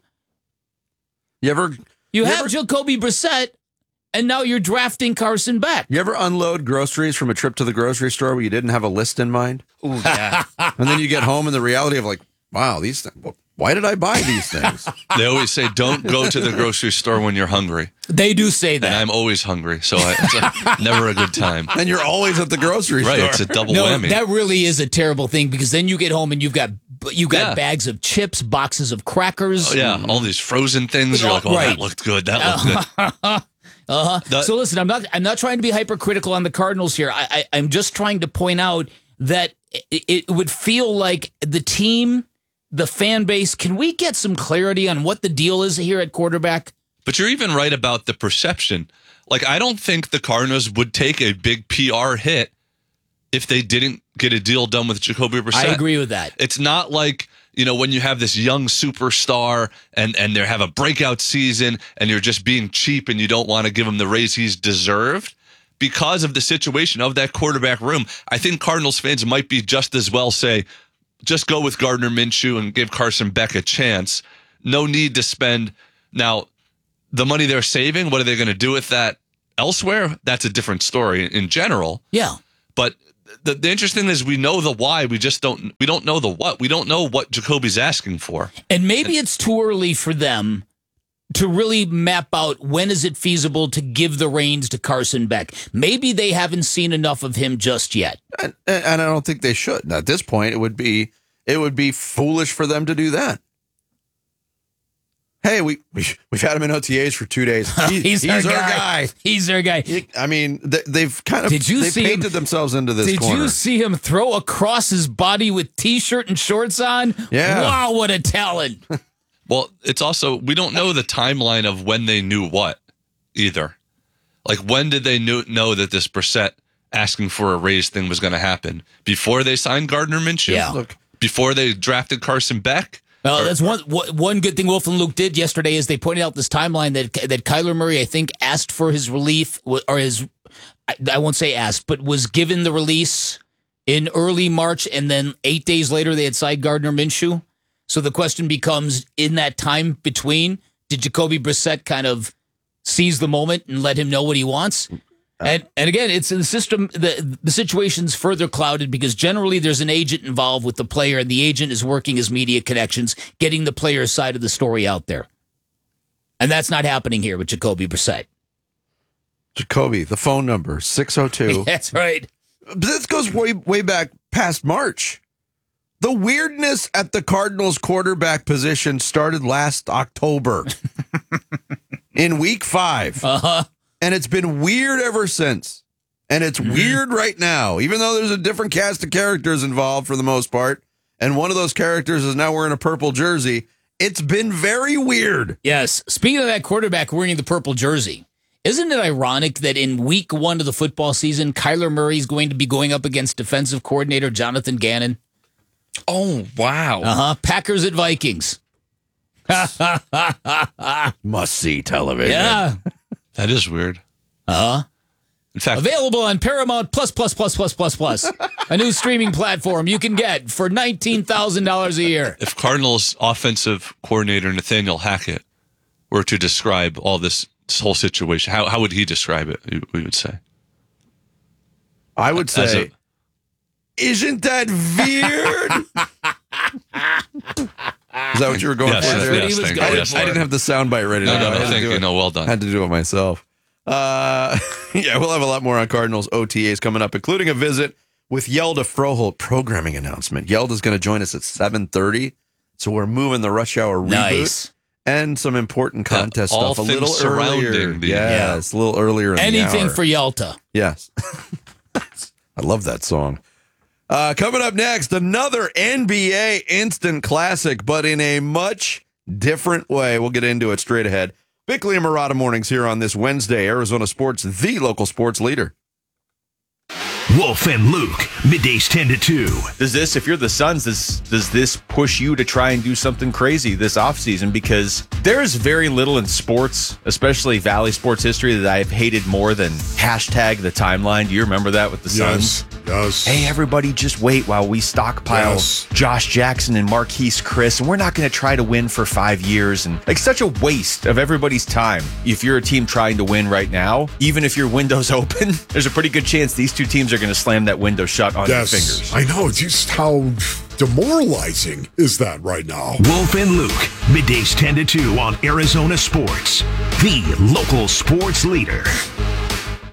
You have Jacoby Brissett, and now you're drafting Carson Beck. You ever unload groceries from a trip to the grocery store where you didn't have a list in mind? Ooh, yeah. And then you get home and the reality of like, wow, these things, why did I buy these things? They always say, don't go to the grocery store when you're hungry. They do say that. And I'm always hungry, so it's never a good time. And you're always at the grocery store. Right, it's a double whammy. That really is a terrible thing, because then you get home and you've got bags of chips, boxes of crackers. Oh, yeah, all these frozen things. You're like, that looked good. That looked good. So listen, I'm not trying to be hypercritical on the Cardinals here. I'm just trying to point out that it would feel like the team the fan base, can we get some clarity on what the deal is here at quarterback? But you're even right about the perception. Like, I don't think the Cardinals would take a big PR hit if they didn't get a deal done with Jacoby Brissett. I agree with that. It's not like, when you have this young superstar and they have a breakout season and you're just being cheap and you don't want to give him the raise he's deserved. Because of the situation of that quarterback room, I think Cardinals fans might be just as well say, just go with Gardner Minshew and give Carson Beck a chance. No need to spend. Now, the money they're saving, what are they going to do with that elsewhere? That's a different story in general. Yeah. But the interesting thing is we know the why. We don't know the what. We don't know what Jacoby's asking for. And maybe it's too early for them to really map out when is it feasible to give the reins to Carson Beck. Maybe they haven't seen enough of him just yet. And I don't think they should. At this point, it would be foolish for them to do that. Hey, we've had him in OTAs for 2 days. He's our guy. He's our guy. I mean, they've kind of painted themselves into this corner. Did you see him throw across his body with T-shirt and shorts on? Yeah. Wow, what a talent. Well, it's also, we don't know the timeline of when they knew what either. Like, when did they know that this Brissett asking for a raise thing was going to happen? Before they signed Gardner Minshew? Yeah. Look, before they drafted Carson Beck? That's one good thing Wolf and Luke did yesterday is they pointed out this timeline that Kyler Murray, I think, asked for his relief, or I won't say asked, but was given the release in early March, and then 8 days later they had signed Gardner Minshew. So the question becomes, in that time between, did Jacoby Brissett kind of seize the moment and let him know what he wants? And again, it's in the system. The situation's further clouded because generally there's an agent involved with the player, and the agent is working his media connections, getting the player's side of the story out there. And that's not happening here with Jacoby Brissett. Jacoby, the phone number, 602. That's right. This goes way back past March. The weirdness at the Cardinals quarterback position started last October in week 5. Uh-huh. And it's been weird ever since. And it's weird right now, even though there's a different cast of characters involved for the most part. And one of those characters is now wearing a purple jersey. It's been very weird. Yes. Speaking of that quarterback wearing the purple jersey, isn't it ironic that in week 1 of the football season, Kyler Murray is going to be going up against defensive coordinator Jonathan Gannon? Oh, wow. Packers at Vikings. Must see television. Yeah. That is weird. In fact, available on Paramount Plus, a new streaming platform you can get for $19,000 a year. If Cardinals offensive coordinator Nathaniel Hackett were to describe all this whole situation, how would he describe it? We would say. I would say, isn't that weird? Is that what you were going for? Yes, I didn't have the soundbite ready. No, thank you. No, well done. I had to do it myself. Yeah, we'll have a lot more on Cardinals OTAs coming up, including a visit with Yelda Froholt programming announcement. Yelda's going to join us at 7:30, so we're moving the rush hour reboot. Nice. And some important contest all stuff a little things surrounding earlier. It's a little earlier in the hour. Anything for Yelta. Yes. I love that song. Coming up next, another NBA instant classic, but in a much different way. We'll get into it straight ahead. Bickley and Murata mornings here on this Wednesday. Arizona Sports, the local sports leader. Wolf and Luke, middays 10 to 2. If you're the Suns, does this push you to try and do something crazy this offseason? Because there is very little in sports, especially Valley sports history, that I've hated more than hashtag the timeline. Do you remember that with the Suns? Yes. Hey, everybody, just wait while we stockpile Josh Jackson and Marquise Chris, and we're not going to try to win for 5 years. And like, such a waste of everybody's time. If you're a team trying to win right now, even if your window's open, there's a pretty good chance these two teams are going to slam that window shut on their fingers. I know. Just how demoralizing is that right now? Wolf and Luke, middays 10 to 2 on Arizona Sports, the local sports leader.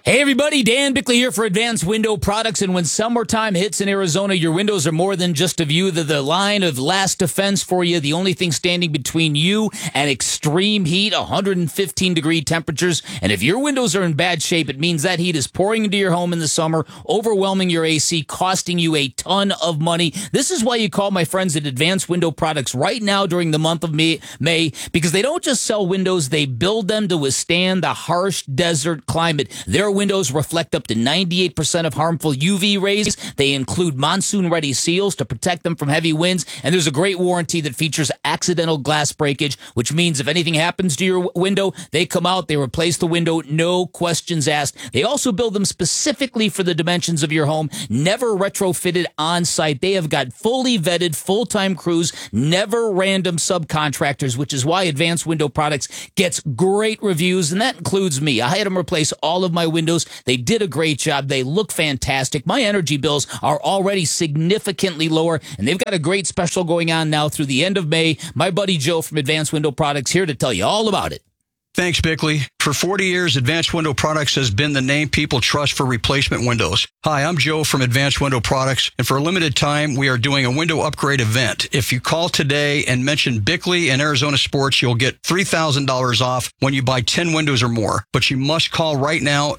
Hey everybody, Dan Bickley here for Advanced Window Products. And when summertime hits in Arizona, your windows are more than just a view. They're the line of last defense for you. The only thing standing between you and extreme heat, 115-degree temperatures. And if your windows are in bad shape, it means that heat is pouring into your home in the summer, overwhelming your AC, costing you a ton of money. This is why you call my friends at Advanced Window Products right now during the month of May, because they don't just sell windows, they build them to withstand the harsh desert climate. Their windows reflect up to 98% of harmful UV rays. They include monsoon-ready seals to protect them from heavy winds, and there's a great warranty that features accidental glass breakage, which means if anything happens to your window, they come out, they replace the window, no questions asked. They also build them specifically for the dimensions of your home, never retrofitted on-site. They have got fully vetted, full-time crews, never random subcontractors, which is why Advanced Window Products gets great reviews, and that includes me. I had them replace all of my windows. They did a great job. They look fantastic. My energy bills are already significantly lower, and they've got a great special going on now through the end of May. My buddy Joe from Advanced Window Products here to tell you all about it. Thanks, Bickley. For 40 years, Advanced Window Products has been the name people trust for replacement windows. Hi, I'm Joe from Advanced Window Products, and for a limited time, we are doing a window upgrade event. If you call today and mention Bickley and Arizona Sports, you'll get $3,000 off when you buy 10 windows or more. But you must call right now at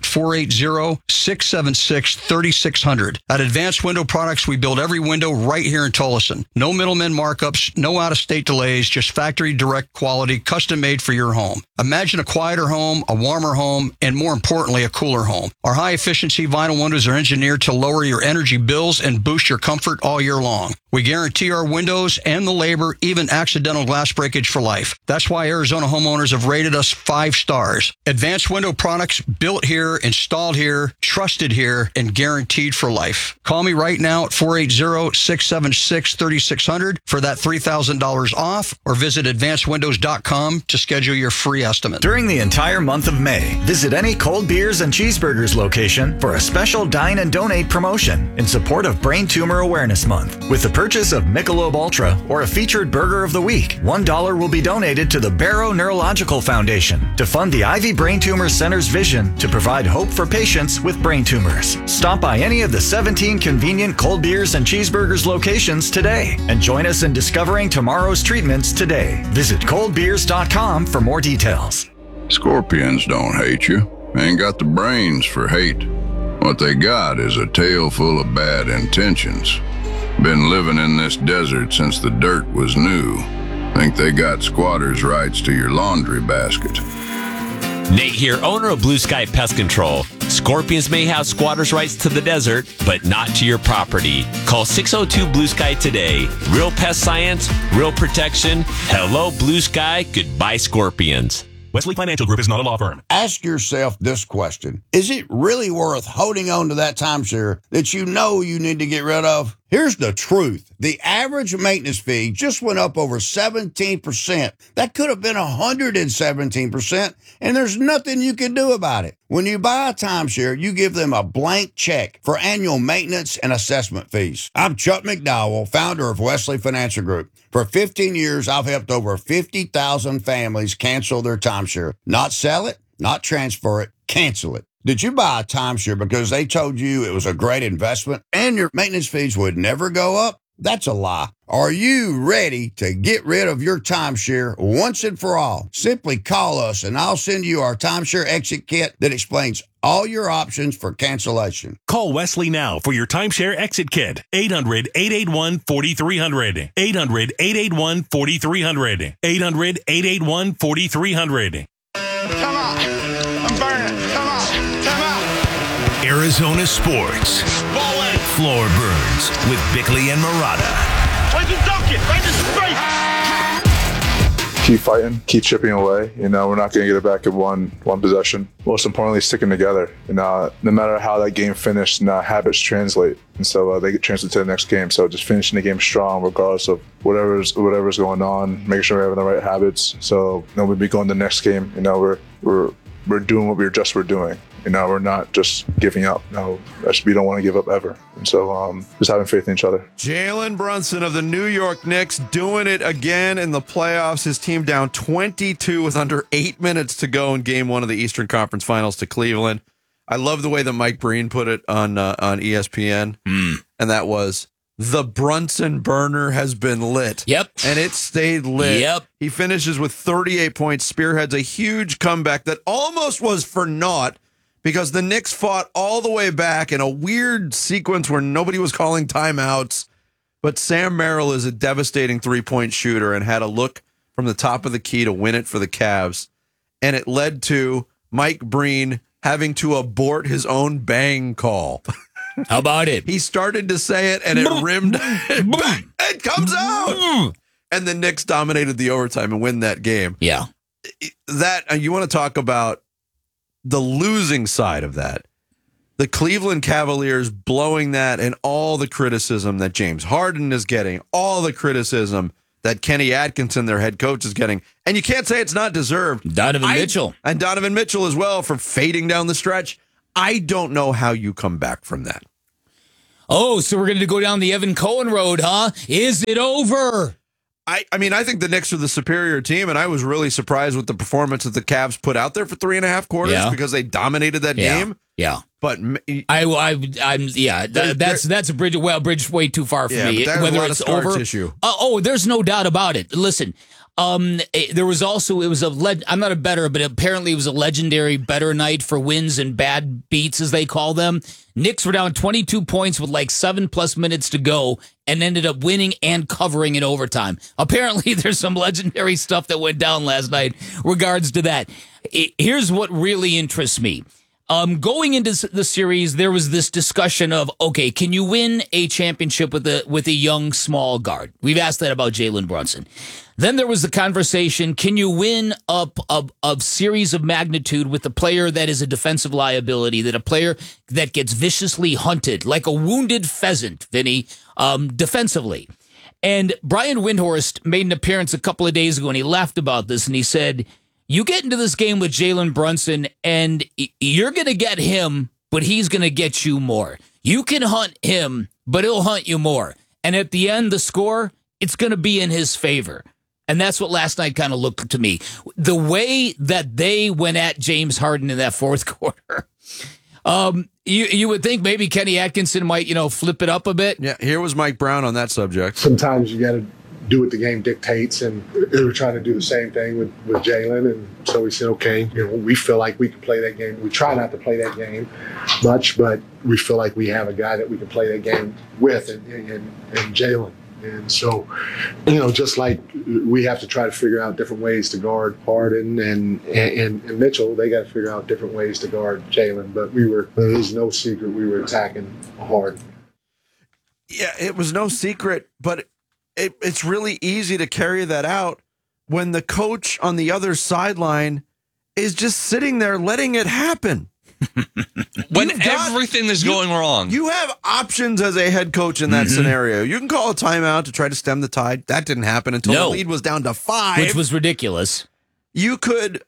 480-676-3600. At Advanced Window Products, we build every window right here in Tolleson. No middleman markups, no out-of-state delays, just factory direct quality, custom made for your home. Imagine a quieter home, a warmer home, and more importantly, a cooler home. Our high-efficiency vinyl windows are engineered to lower your energy bills and boost your comfort all year long. We guarantee our windows and the labor, even accidental glass breakage for life. That's why Arizona homeowners have rated us 5 stars. Advanced Window Products, built here, installed here, trusted here, and guaranteed for life. Call me right now at 480-676-3600 for that $3,000 off, or visit advancedwindows.com to schedule your free estimate. During the entire month of May, visit any Cold Beers and Cheeseburgers location for a special Dine and Donate promotion in support of Brain Tumor Awareness Month. With the purchase of Michelob Ultra or a featured Burger of the Week, $1 will be donated to the Barrow Neurological Foundation to fund the Ivy Brain Tumor Center's vision to provide hope for patients with brain tumors. Stop by any of the 17 convenient Cold Beers and Cheeseburgers locations today and join us in discovering tomorrow's treatments today. Visit coldbeers.com for more details. Scorpions don't hate you. Ain't got the brains for hate. What they got is a tail full of bad intentions. Been living in this desert since the dirt was new. Think they got squatters' rights to your laundry basket. Nate here, owner of Blue Sky Pest Control. Scorpions may have squatters' rights to the desert, but not to your property. Call 602 Blue Sky today. Real pest science, real protection. Hello, Blue Sky. Goodbye, Scorpions. Wesley Financial Group is not a law firm. Ask yourself this question. Is it really worth holding on to that timeshare that you know you need to get rid of? Here's the truth. The average maintenance fee just went up over 17%. That could have been 117%, and there's nothing you can do about it. When you buy a timeshare, you give them a blank check for annual maintenance and assessment fees. I'm Chuck McDowell, founder of Wesley Financial Group. For 15 years, I've helped over 50,000 families cancel their timeshare. Not sell it, not transfer it, cancel it. Did you buy a timeshare because they told you it was a great investment and your maintenance fees would never go up? That's a lie. Are you ready to get rid of your timeshare once and for all? Simply call us and I'll send you our timeshare exit kit that explains all your options for cancellation. Call Wesley now for your timeshare exit kit. 800-881-4300. 800-881-4300. 800-881-4300. Come on. I'm burning. Come on. Come on. Arizona Sports. Floor Burns with Bickley and Murata. Where's the ducket? Where's the space? Keep fighting, keep chipping away. You know, we're not going to get it back in one possession. Most importantly, sticking together. You know, no matter how that game finished, habits translate. And so they get translated to the next game. So just finishing the game strong, regardless of whatever's going on, making sure we're having the right habits. So, we'll be going to the next game. You know, we're doing what we're doing. You know, we're not just giving up. No, we don't want to give up ever. And so just having faith in each other. Jalen Brunson of the New York Knicks doing it again in the playoffs. His team down 22 with under 8 minutes to go in Game 1 of the Eastern Conference Finals to Cleveland. I love the way that Mike Breen put it on ESPN, and that was, the Brunson burner has been lit. Yep. And it stayed lit. Yep. He finishes with 38 points, spearheads a huge comeback that almost was for naught because the Knicks fought all the way back in a weird sequence where nobody was calling timeouts. But Sam Merrill is a devastating three-point shooter and had a look from the top of the key to win it for the Cavs. And it led to Mike Breen having to abort his own bang call. How about it? He started to say it, and it rimmed. It comes out. And the Knicks dominated the overtime and win that game. Yeah. That, you want to talk about the losing side of that. The Cleveland Cavaliers blowing that, and all the criticism that James Harden is getting, all the criticism that Kenny Atkinson, their head coach, is getting. And you can't say it's not deserved. Donovan Mitchell. And Donovan Mitchell as well for fading down the stretch. I don't know how you come back from that. Oh, so we're going to go down the Evan Cohen road, huh? Is it over? I mean, I think the Knicks are the superior team, and I was really surprised with the performance that the Cavs put out there for 3.5 quarters because they dominated that game. Yeah. But that's a bridge way too far for me. Whether it's over, tissue. There's no doubt about it. Listen, there was also I'm not a bettor, but apparently it was a legendary better night for wins and bad beats, as they call them. Knicks were down 22 points with like 7+ minutes to go and ended up winning and covering in overtime. Apparently, there's some legendary stuff that went down last night regards to that. Here's what really interests me. Going into the series, there was this discussion of, okay, can you win a championship with a young small guard? We've asked that about Jalen Brunson. Then there was the conversation, can you win a series of magnitude with a player that is a defensive liability, that a player that gets viciously hunted like a wounded pheasant, Vinny, defensively? And Brian Windhorst made an appearance a couple of days ago, and he laughed about this, and he said, you get into this game with Jalen Brunson, and you're going to get him, but he's going to get you more. You can hunt him, but he'll hunt you more. And at the end, the score, it's going to be in his favor. And that's what last night kind of looked to me. The way that they went at James Harden in that fourth quarter, you would think maybe Kenny Atkinson might, flip it up a bit. Yeah, here was Mike Brown on that subject. Sometimes you got to do what the game dictates, and they were trying to do the same thing with Jalen, and so we said, okay, we feel like we can play that game. We try not to play that game much, but we feel like we have a guy that we can play that game with, and Jalen. And so, just like we have to try to figure out different ways to guard Harden and Mitchell, they got to figure out different ways to guard Jalen. But there's no secret we were attacking Harden. Yeah, it was no secret, but it's really easy to carry that out when the coach on the other sideline is just sitting there letting it happen. When everything is going wrong. You have options as a head coach in that scenario. You can call a timeout to try to stem the tide. That didn't happen until the lead was down to 5. Which was ridiculous. You could...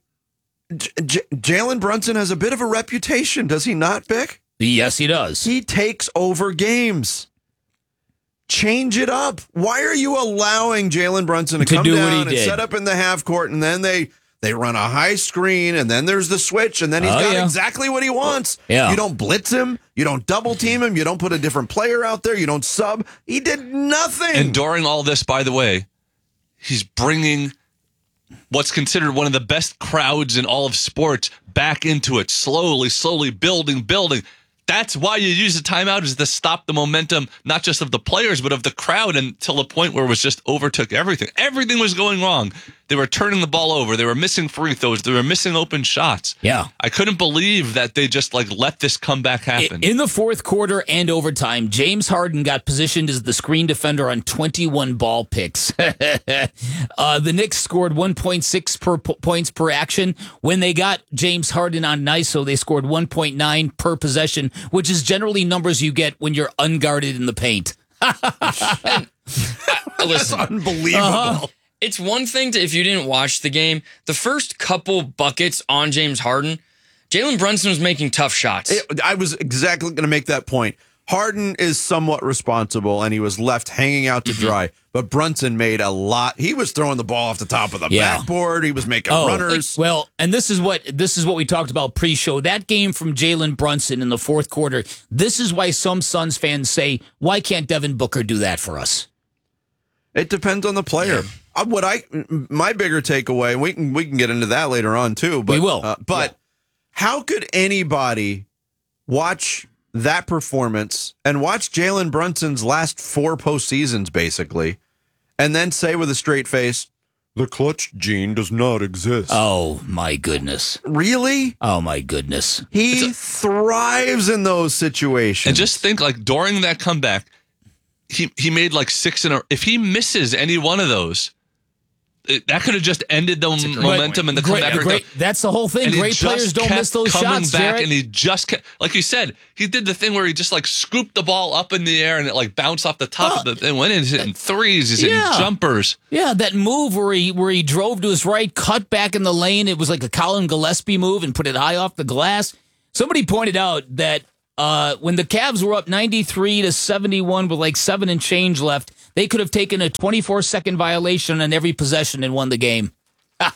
Jalen Brunson has a bit of a reputation, does he not, Bick? Yes, he does. He takes over games. Change it up. Why are you allowing Jalen Brunson to come do down what he and did. set up in the half court, and then they run a high screen, and then there's the switch, and then he's got exactly what he wants. Yeah. You don't blitz him. You don't double team him. You don't put a different player out there. You don't sub. He did nothing. And during all this, by the way, he's bringing what's considered one of the best crowds in all of sports back into it, slowly building. That's why you use a timeout, is to stop the momentum, not just of the players, but of the crowd, until a point where it was just overtook everything. Everything was going wrong. They were turning the ball over. They were missing free throws. They were missing open shots. Yeah. I couldn't believe that they just let this comeback happen. In the fourth quarter and overtime, James Harden got positioned as the screen defender on 21 ball picks. The Knicks scored 1.6 points per action. When they got James Harden on ISO, they scored 1.9 per possession, which is generally numbers you get when you're unguarded in the paint. That's unbelievable. It's one thing if you didn't watch the game, the first couple buckets on James Harden, Jalen Brunson was making tough shots. I was exactly going to make that point. Harden is somewhat responsible, and he was left hanging out to dry. But Brunson made a lot. He was throwing the ball off the top of the backboard. He was making runners. Well, and this is what we talked about pre-show. That game from Jalen Brunson in the fourth quarter. This is why some Suns fans say, "Why can't Devin Booker do that for us?" It depends on the player. My bigger takeaway, and we can get into that later on too. But, we will. How could anybody watch that performance and watch Jalen Brunson's last 4 postseasons, basically, and then say with a straight face, the clutch gene does not exist? Oh, my goodness. Really? Oh, my goodness. He thrives in those situations. And just think, like, during that comeback, he made like 6 in a. If he misses any one of those, that could have just ended the momentum and the comeback. That's the whole thing. Great players don't miss those shots, back, and he just kept, like you said, he did the thing where he just like scooped the ball up in the air and it like bounced off the top of the and went in. He's hitting threes. He's hitting jumpers. Yeah, that move where he drove to his right, cut back in the lane. It was like a Colin Gillespie move and put it high off the glass. Somebody pointed out that when the Cavs were up 93-71 with like 7 and change left, they could have taken a 24-second violation on every possession and won the game. No,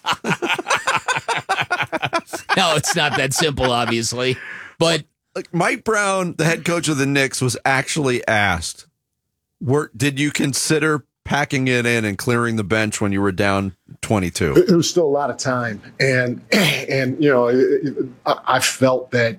it's not that simple, obviously. But Mike Brown, the head coach of the Knicks, was actually asked, did you consider packing it in and clearing the bench when you were down 22? It was still a lot of time. And I felt that,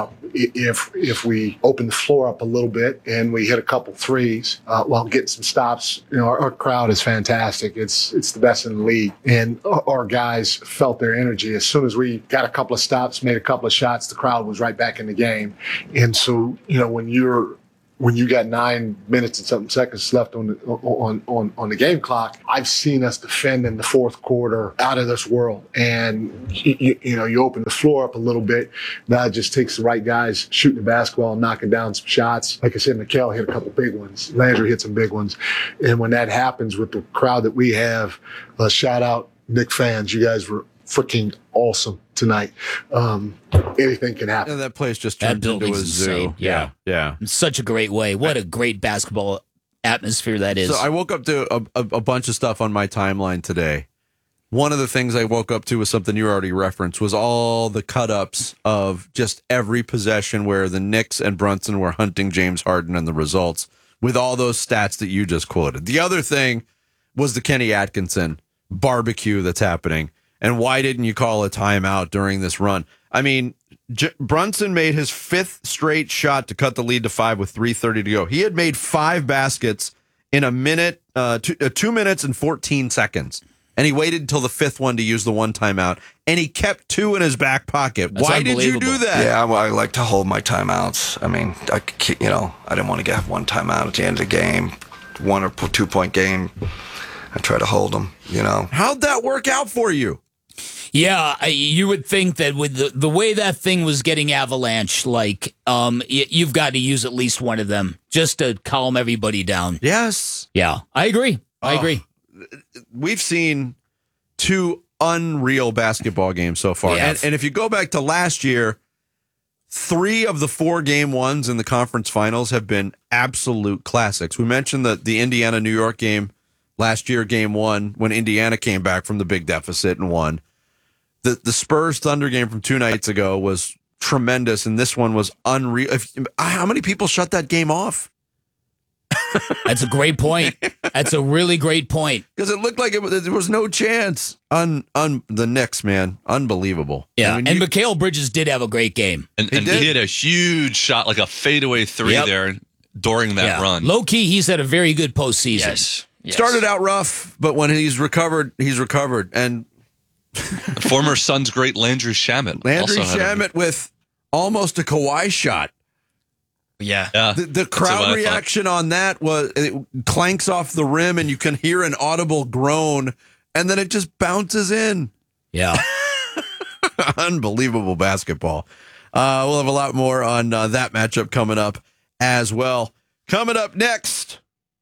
if we open the floor up a little bit and we hit a couple threes while getting some stops, our crowd is fantastic. It's the best in the league. And our guys felt their energy. As soon as we got a couple of stops, made a couple of shots, the crowd was right back in the game. And so, when you got 9 minutes and something seconds left on the game clock, I've seen us defend in the fourth quarter out of this world. And you open the floor up a little bit. Now it just takes the right guys shooting the basketball and knocking down some shots. Like I said, Mikal hit a couple big ones. Landry hit some big ones. And when that happens with the crowd that we have, shout out Knicks fans. You guys were freaking awesome tonight. Anything can happen. And that place just turned into a zoo. Insane. Yeah. In such a great way. What a great basketball atmosphere that is. So I woke up to a bunch of stuff on my timeline today. One of the things I woke up to was something you already referenced, was all the cut-ups of just every possession where the Knicks and Brunson were hunting James Harden and the results with all those stats that you just quoted. The other thing was the Kenny Atkinson barbecue that's happening. And why didn't you call a timeout during this run? I mean, Brunson made his 5th straight shot to cut the lead to 5 with 3:30 to go. He had made 5 baskets in 2 minutes and 14 seconds. And he waited until the 5th one to use the one timeout. And he kept 2 in his back pocket. Why did you do that? Yeah, I like to hold my timeouts. I mean, I didn't want to get one timeout at the end of the game, 1 or 2 point game. I try to hold them, How'd that work out for you? Yeah, you would think that with the way that thing was getting avalanche, you've got to use at least one of them just to calm everybody down. Yes. Yeah, I agree. I agree. We've seen 2 unreal basketball games so far. And if you go back to last year, 3 of the 4 game ones in the conference finals have been absolute classics. We mentioned the Indiana-New York game last year, game 1, when Indiana came back from the big deficit and won. The Spurs Thunder game from 2 nights ago was tremendous, and this one was unreal. How many people shut that game off? That's a great point. That's a really great point. Because it looked like there was no chance on the Knicks, man. Unbelievable. Yeah, and Mikal Bridges did have a great game. And he had a huge shot, like a fadeaway 3 there during that run. Low key, he's had a very good postseason. Yes. Started out rough, but when he's recovered. And former Suns great Landry Shamet. With almost a Kawhi shot. Yeah. The crowd reaction on that was it clanks off the rim and you can hear an audible groan and then it just bounces in. Yeah. Unbelievable basketball. We'll have a lot more on that matchup coming up as well. Coming up next,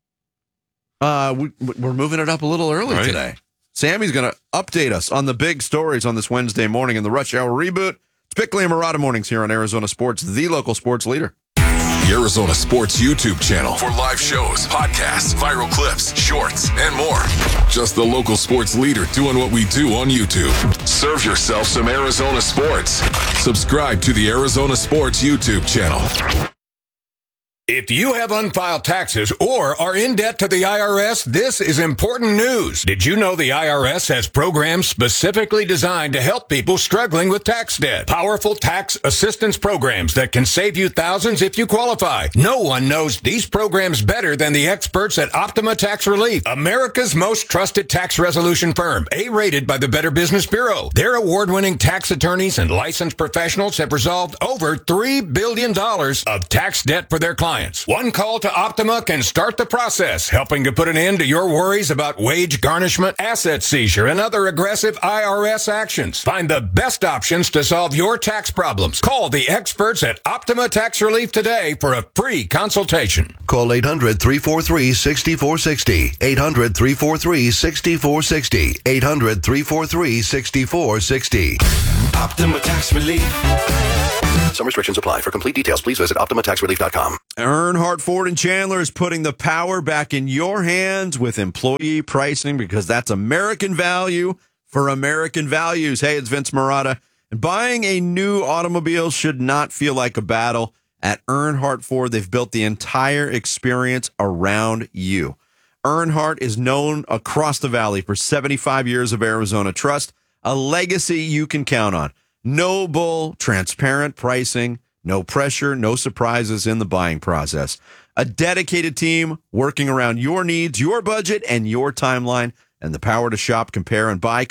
we're moving it up a little early today. Sammy's going to update us on the big stories on this Wednesday morning in the Rush Hour Reboot. It's Bickley and Murata mornings here on Arizona Sports, the local sports leader. the Arizona Sports YouTube channel for live shows, podcasts, viral clips, shorts, and more. Just the local sports leader doing what we do on YouTube. Serve yourself some Arizona sports. Subscribe to the Arizona Sports YouTube channel. If you have unfiled taxes or are in debt to the IRS, this is important news. Did you know the IRS has programs specifically designed to help people struggling with tax debt? Powerful tax assistance programs that can save you thousands if you qualify. No one knows these programs better than the experts at Optima Tax Relief, America's most trusted tax resolution firm, A-rated by the Better Business Bureau. Their award-winning tax attorneys and licensed professionals have resolved over $3 billion of tax debt for their clients. One call to Optima can start the process, helping to put an end to your worries about wage garnishment, asset seizure, and other aggressive IRS actions. Find the best options to solve your tax problems. Call the experts at Optima Tax Relief today for a free consultation. Call 800-343-6460. 800-343-6460. 800-343-6460. Optima Tax Relief. Some restrictions apply. For complete details, please visit OptimaTaxRelief.com. Earnhardt Ford and Chandler is putting the power back in your hands with employee pricing, because that's American value for American values. Hey, it's Vince Marotta. And buying a new automobile should not feel like a battle. At Earnhardt Ford, they've built the entire experience around you. Earnhardt is known across the valley for 75 years of Arizona trust, a legacy you can count on. No bull, transparent pricing, no pressure, no surprises in the buying process. A dedicated team working around your needs, your budget, and your timeline, and the power to shop, compare, and buy